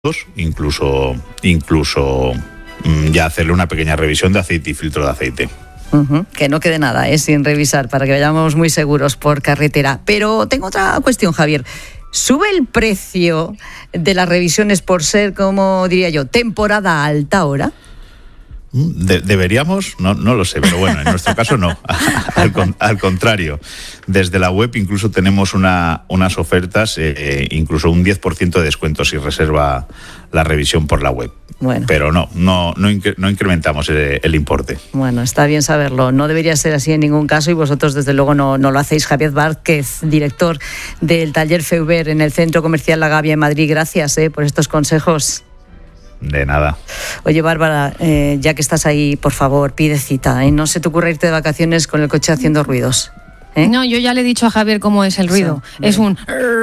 incluso ya hacerle una pequeña revisión de aceite y filtro de aceite. Que no quede nada sin revisar para que vayamos muy seguros por carretera. Pero tengo otra cuestión, Javier. ¿Sube el precio de las revisiones por ser, como diría yo, temporada alta ahora? Deberíamos, no lo sé, pero bueno, en nuestro caso no, al contrario. Desde la web incluso tenemos unas ofertas, incluso un 10% de descuento si reserva la revisión por la web. Bueno. Pero no incrementamos el importe. Bueno, está bien saberlo. No debería ser así en ningún caso y vosotros desde luego no lo hacéis. Javier Vázquez, director del taller Feuber en el Centro Comercial La Gavia en Madrid. Gracias por estos consejos. De nada. Oye, Bárbara, ya que estás ahí, por favor, pide cita. No se te ocurra irte de vacaciones con el coche haciendo ruidos. No, yo ya le he dicho a Javier cómo es el ruido. Es un...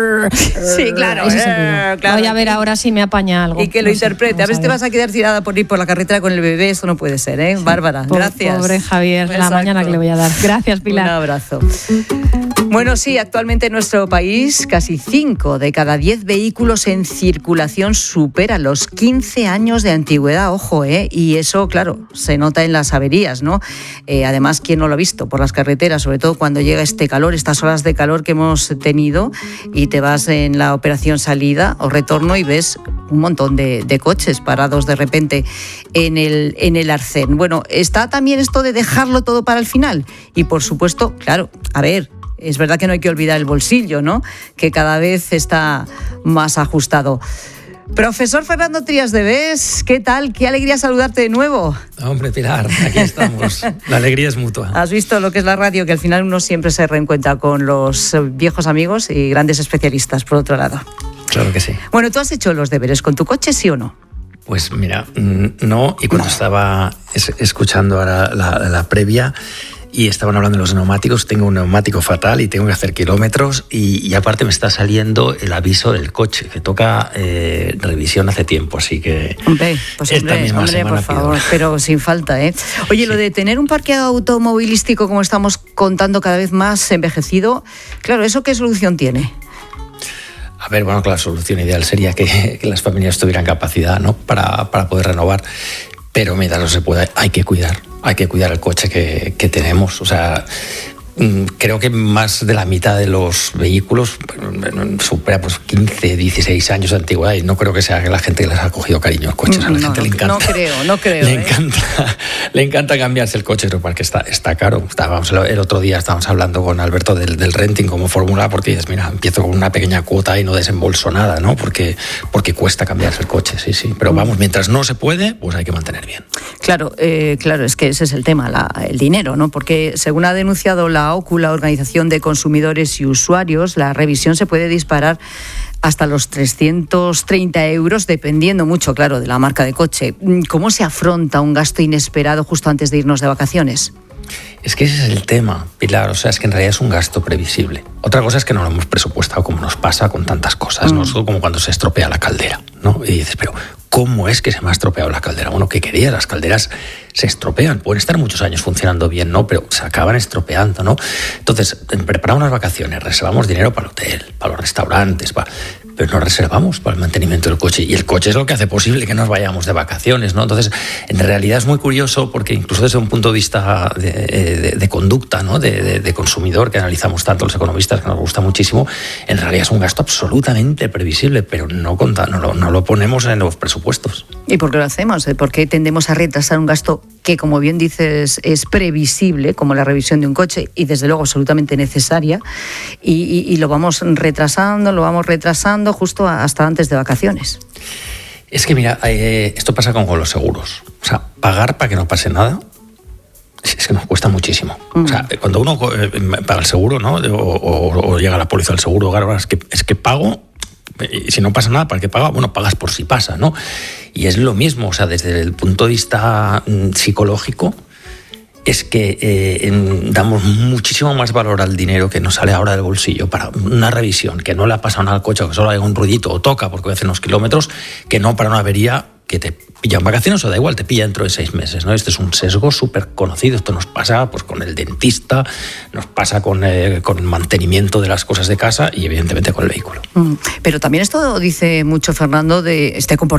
Sí, claro. Ese es el ruido. Claro. Voy a ver ahora si me apaña algo. Y que lo interprete. A ver si te vas a quedar tirada por ir por la carretera con el bebé. Esto no puede ser, ¿eh? Sí. Bárbara, gracias. Pobre Javier, la mañana que le voy a dar. Gracias, Pilar. Un abrazo. Bueno, sí, actualmente en nuestro país casi 5 de cada 10 vehículos en circulación superan los 15 años de antigüedad, ojo, y eso, claro, se nota en las averías, ¿no? Además, ¿quién no lo ha visto por las carreteras? Sobre todo cuando llega este calor, estas horas de calor que hemos tenido y te vas en la operación salida o retorno y ves un montón de coches parados de repente en el arcén. Bueno, está también esto de dejarlo todo para el final y, por supuesto, claro, a ver, es verdad que no hay que olvidar el bolsillo, ¿no? Que cada vez está más ajustado. Profesor Fernando Trías de Bes, ¿qué tal? Qué alegría saludarte de nuevo. Hombre, Pilar, aquí estamos. La alegría es mutua. Has visto lo que es la radio, que al final uno siempre se reencuentra con los viejos amigos y grandes especialistas, por otro lado. Claro que sí. Bueno, ¿tú has hecho los deberes con tu coche, sí o no? Pues mira, no. Y cuando estaba escuchando ahora la previa y estaban hablando de los neumáticos, tengo un neumático fatal y tengo que hacer kilómetros y aparte me está saliendo el aviso del coche, que toca revisión hace tiempo, así que... Hombre, por favor, pero sin falta, ¿eh? Oye, sí. Lo de tener un parque automovilístico, como estamos contando, cada vez más envejecido, claro, ¿eso qué solución tiene? A ver, bueno, la solución ideal sería que las familias tuvieran capacidad, ¿no? para poder renovar, pero mientras no se pueda, hay que cuidar el coche que tenemos. O sea, creo que más de la mitad de los vehículos supera 15, 16 años de antigüedad y no creo que sea que la gente les ha cogido cariño al coche. A la gente le encanta. No creo. Le encanta cambiarse el coche, pero porque está caro. El otro día estábamos hablando con Alberto del renting como fórmula, porque dices, mira, empiezo con una pequeña cuota y no desembolso nada, ¿no? Porque cuesta cambiarse el coche, sí. Pero vamos, mientras no se puede, pues hay que mantener bien. Claro, es que ese es el tema, el dinero, ¿no? Porque según ha denunciado la OCU, la Organización de Consumidores y Usuarios, la revisión se puede disparar hasta los 330 euros, dependiendo mucho, claro, de la marca de coche. ¿Cómo se afronta un gasto inesperado justo antes de irnos de vacaciones? Es que ese es el tema, Pilar, o sea, es que en realidad es un gasto previsible. Otra cosa es que no lo hemos presupuestado como nos pasa con tantas cosas, ¿no? Como cuando se estropea la caldera, ¿no? Y dices, pero ¿cómo es que se me ha estropeado la caldera? Bueno, ¿qué querías? Las calderas se estropean, pueden estar muchos años funcionando bien, ¿no? Pero se acaban estropeando, ¿no? Entonces, preparamos unas vacaciones, reservamos dinero para el hotel, para los restaurantes, pero no reservamos para el mantenimiento del coche. Y el coche es lo que hace posible que nos vayamos de vacaciones, ¿no? Entonces, en realidad es muy curioso porque incluso desde un punto de vista de conducta, ¿no? De consumidor, que analizamos tanto los economistas, que nos gusta muchísimo, en realidad es un gasto absolutamente previsible, pero no lo ponemos en los presupuestos. ¿Y por qué lo hacemos? ¿Por qué tendemos a retrasar un gasto que, como bien dices, es previsible, como la revisión de un coche, y desde luego absolutamente necesaria, y lo vamos retrasando justo hasta antes de vacaciones? Es que mira, esto pasa con los seguros. O sea, pagar para que no pase nada es que nos cuesta muchísimo. O sea, cuando uno paga el seguro, ¿no? O llega la póliza del seguro, claro, es que pago, y si no pasa nada, ¿para qué paga? Bueno, pagas por si pasa, ¿no? Y es lo mismo, o sea, desde el punto de vista psicológico, es que damos muchísimo más valor al dinero que nos sale ahora del bolsillo para una revisión, que no le ha pasado nada al coche, que solo hay un ruidito o toca porque voy a hacer unos kilómetros, que no para una avería que te pilla en vacaciones o da igual, te pilla dentro de 6 meses, ¿no? Este es un sesgo súper conocido. Esto nos pasa pues, con el dentista, nos pasa con el mantenimiento de las cosas de casa y evidentemente con el vehículo. Pero también esto dice mucho, Fernando, de este comportamiento